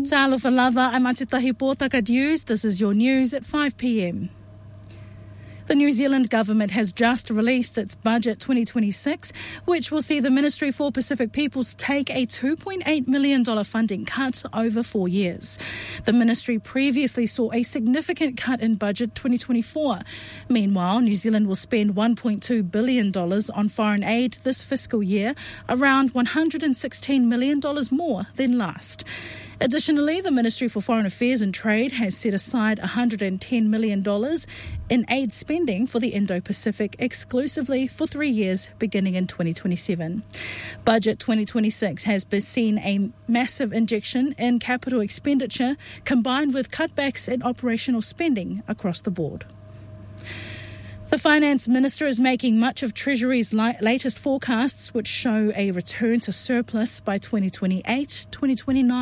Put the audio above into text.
Talofa lava, I'm Atitahi Pōtaka News. This is your news at 5 p.m. The New Zealand government has just released its budget 2026, which will see the Ministry for Pacific Peoples take a $2.8 million funding cut over 4 years. The ministry previously saw a significant cut in budget 2024. Meanwhile, New Zealand will spend $1.2 billion on foreign aid this fiscal year, around $116 million more than last. Additionally, the Ministry for Foreign Affairs and Trade has set aside $110 million in aid spending for the Indo-Pacific exclusively for 3 years beginning in 2027. Budget 2026 has seen a massive injection in capital expenditure combined with cutbacks in operational spending across the board. The Finance Minister is making much of Treasury's latest forecasts, which show a return to surplus by 2028-2029.